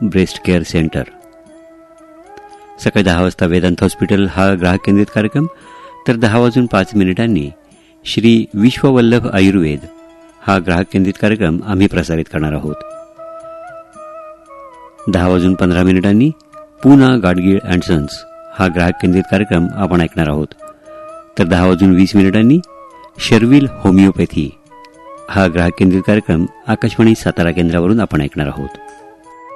Breast care centre. सकाळी 10 वाजता Vedanta hospital हा ग्राहक केंद्रित कार्यक्रम, तर 10:05 श्री विश्ववल्लभ आयुर्वेद हा ग्राहक केंद्रित कार्यक्रम आम्ही प्रसारित करणार आहोत. 10:15 पूना गाडगीळ अँड सन्स हा ग्राहक केंद्रित कार्यक्रम आपण ऐकणार आहोत. तर 10:20 शर्विल होमिओपॅथी हा ग्राहक केंद्रित कार्यक्रम आकाशवाणी सातारा केंद्रावरून आपण ऐकणार आहोत.